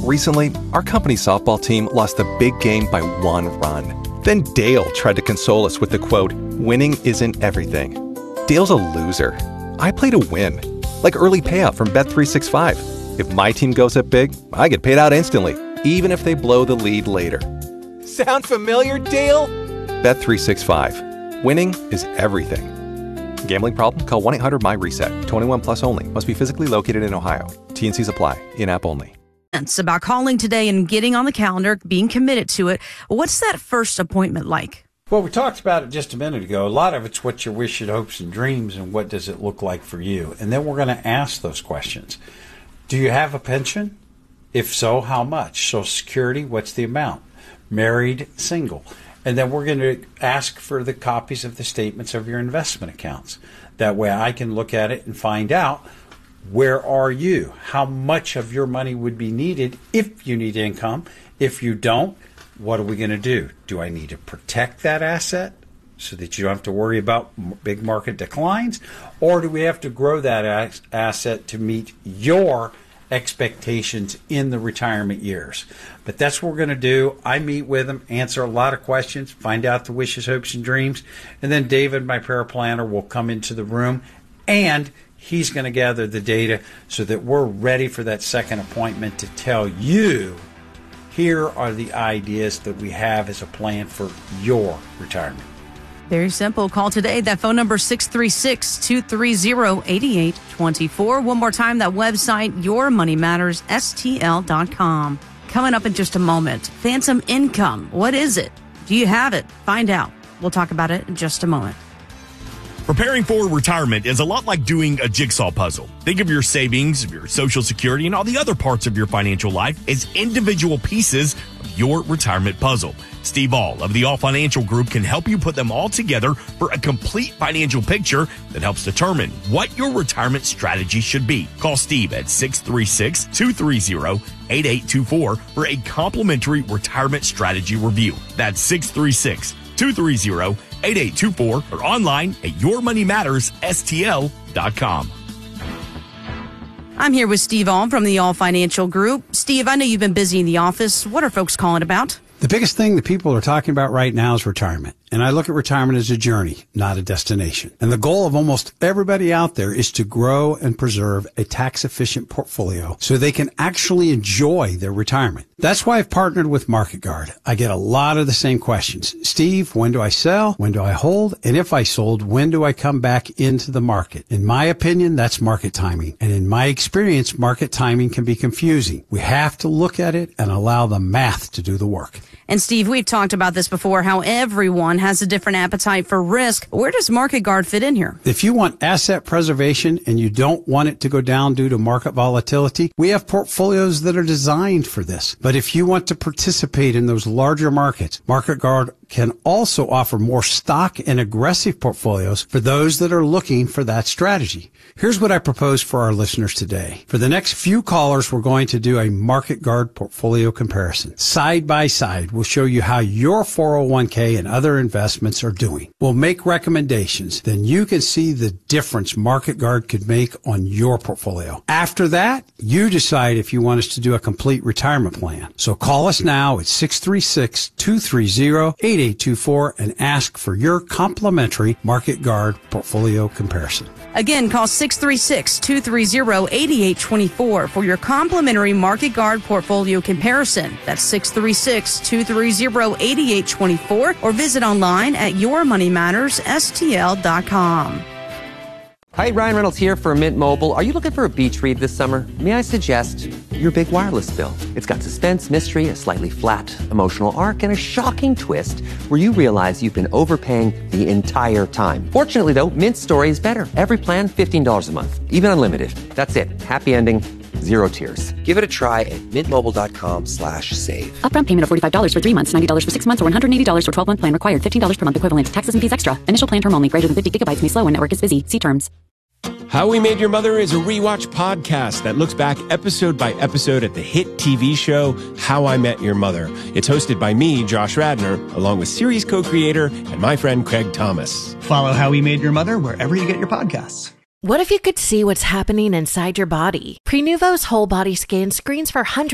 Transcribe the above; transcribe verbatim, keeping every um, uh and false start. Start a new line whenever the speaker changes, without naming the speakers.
Recently, our company softball team lost a big game by one run. Then Dale tried to console us with the quote, "Winning isn't everything." Dale's a loser. I play to win. Like early payout from Bet three sixty-five. If my team goes up big, I get paid out instantly, even if they blow the lead later. Sound familiar, Dale? Bet three sixty-five. Winning is everything. Gambling problem? Call one eight hundred M Y RESET. twenty-one plus only. Must be physically located in Ohio. T and Cs apply. In-app only.
It's about calling today and getting on the calendar, being committed to it. What's that first appointment like?
Well, we talked about it just a minute ago. A lot of it's what your wishes, hopes, and dreams, and what does it look like for you. And then we're going to ask those questions. Do you have a pension? If so, how much? Social Security, what's the amount? Married, single. And then we're going to ask for the copies of the statements of your investment accounts. That way I can look at it and find out, where are you? How much of your money would be needed if you need income? If you don't, what are we going to do? Do I need to protect that asset so that you don't have to worry about big market declines? Or do we have to grow that asset to meet your expectations in the retirement years? But that's what we're going to do. I meet with them, answer a lot of questions, find out the wishes, hopes, and dreams. And then David, my paraplanner, will come into the room and he's going to gather the data so that we're ready for that second appointment to tell you, here are the ideas that we have as a plan for your retirement.
Very simple. Call today. That phone number, six three six, two three zero, eight eight two four. One more time, that website, your money matters S T L dot com. Coming up in just a moment, phantom income. What is it? Do you have it? Find out. We'll talk about it in just a moment.
Preparing for retirement is a lot like doing a jigsaw puzzle. Think of your savings, your Social Security, and all the other parts of your financial life as individual pieces of your retirement puzzle. Steve All of the All Financial Group can help you put them all together for a complete financial picture that helps determine what your retirement strategy should be. Call Steve at six three six, two three zero, eight eight two four for a complimentary retirement strategy review. That's six three six, two three zero, eight eight two four or online at your money matters S T L dot com.
I'm here with Steve All from the All Financial Group. Steve, I know you've been busy in the office. What are folks calling about?
The biggest thing that people are talking about right now is retirement. And I look at retirement as a journey, not a destination. And the goal of almost everybody out there is to grow and preserve a tax-efficient portfolio so they can actually enjoy their retirement. That's why I've partnered with Market Guard. I get a lot of the same questions. Steve, when do I sell? When do I hold? And if I sold, when do I come back into the market? In my opinion, that's market timing. And in my experience, market timing can be confusing. We have to look at it and allow the math to do the work.
And Steve, we've talked about this before, how everyone has a different appetite for risk. Where does Market Guard fit in here?
If you want asset preservation and you don't want it to go down due to market volatility, we have portfolios that are designed for this. But if you want to participate in those larger markets, Market Guard can also offer more stock and aggressive portfolios for those that are looking for that strategy. Here's what I propose for our listeners today. For the next few callers, we're going to do a Market Guard portfolio comparison. Side by side, we'll show you how your four oh one k and other investments are doing. We'll make recommendations. Then you can see the difference Market Guard could make on your portfolio. After that, you decide if you want us to do a complete retirement plan. So call us now at six three six, two three zero, eight eight two four and ask for your complimentary Market Guard portfolio comparison.
Again, call six three six, two three zero, eight eight two four for your complimentary Market Guard portfolio comparison. That's six three six, two three zero, eight eight two four or visit online at your money matters S T L dot com.
Hi, Ryan Reynolds here for Mint Mobile. Are you looking for a beach read this summer? May I suggest your big wireless bill? It's got suspense, mystery, a slightly flat emotional arc, and a shocking twist where you realize you've been overpaying the entire time. Fortunately, though, Mint's story is better. Every plan, fifteen dollars a month, even unlimited. That's it. Happy ending. Zero tears. Give it a try at mintmobile.com slash save.
Upfront payment of forty-five dollars for three months, ninety dollars for six months, or one hundred eighty dollars for twelve-month plan required. fifteen dollars per month equivalent. Taxes and fees extra. Initial plan term only. Greater than fifty gigabytes may slow when network is busy. See terms.
How We Made Your Mother is a rewatch podcast that looks back episode by episode at the hit T V show How I Met Your Mother. It's hosted by me, Josh Radnor, along with series co-creator and my friend Craig Thomas.
Follow How We Made Your Mother wherever you get your podcasts.
What if you could see what's happening inside your body? Prenuvo's whole body scan screens for hundreds